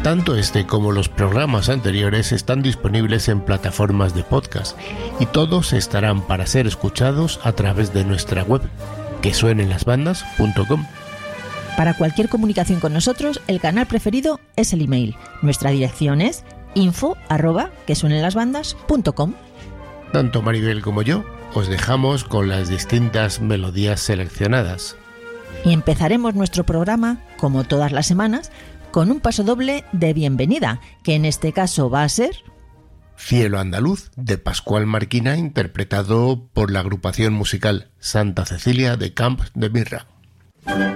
Tanto este como los programas anteriores están disponibles en plataformas de podcast y todos estarán para ser escuchados a través de nuestra web, quesuenenlasbandas.com. Para cualquier comunicación con nosotros, el canal preferido es el email. Nuestra dirección es info@quesuenenlasbandas.com. Tanto Maribel como yo os dejamos con las distintas melodías seleccionadas. Y empezaremos nuestro programa, como todas las semanas, con un pasodoble de bienvenida, que en este caso va a ser Cielo Andaluz, de Pascual Marquina, interpretado por la agrupación musical Santa Cecilia de Camp de Mirra.